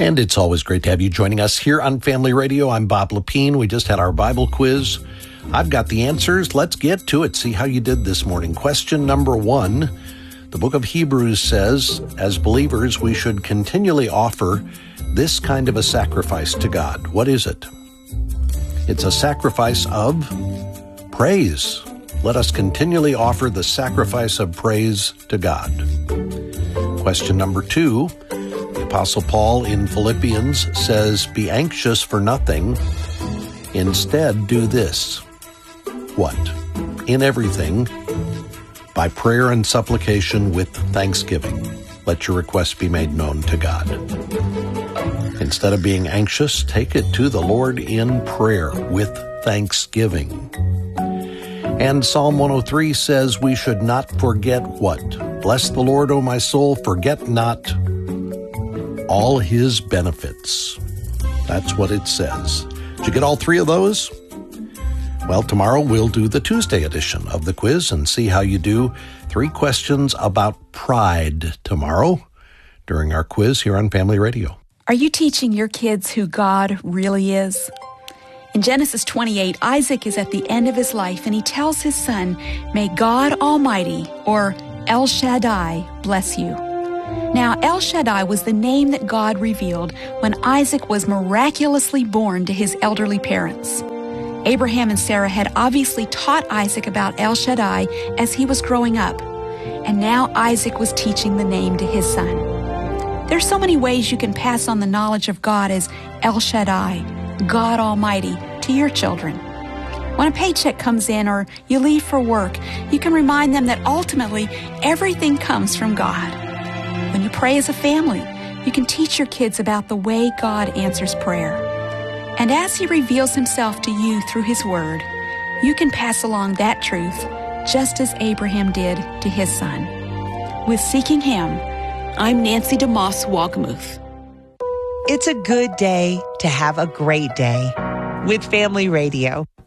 And it's always great to have you joining us here on Family Radio. I'm Bob Lepine. We just had our Bible quiz. I've got the answers. Let's get to it. See how you did this morning. Question number 1. The book of Hebrews says, as believers, we should continually offer this kind of a sacrifice to God. What is it? It's a sacrifice of praise. Let us continually offer the sacrifice of praise to God. Question number 2. The Apostle Paul in Philippians says, be anxious for nothing. Instead, do this. What? In everything, by prayer and supplication with thanksgiving, let your requests be made known to God. Instead of being anxious, take it to the Lord in prayer with thanksgiving. And Psalm 103 says we should not forget what? Bless the Lord, O my soul, forget not all his benefits. That's what it says. Did you get all 3 of those? Well, tomorrow we'll do the Tuesday edition of the quiz and see how you do. 3 questions about pride tomorrow during our quiz here on Family Radio. Are you teaching your kids who God really is? In Genesis 28, Isaac is at the end of his life, and he tells his son, may God Almighty, or El Shaddai, bless you. Now, El Shaddai was the name that God revealed when Isaac was miraculously born to his elderly parents. Abraham and Sarah had obviously taught Isaac about El Shaddai as he was growing up, and now Isaac was teaching the name to his son. There's so many ways you can pass on the knowledge of God as El Shaddai, God Almighty, to your children. When a paycheck comes in or you leave for work, you can remind them that ultimately everything comes from God. When you pray as a family, you can teach your kids about the way God answers prayer. And as He reveals Himself to you through His Word, you can pass along that truth just as Abraham did to his son. With Seeking Him, I'm Nancy DeMoss Wogmuth. It's a good day to have a great day with Family Radio.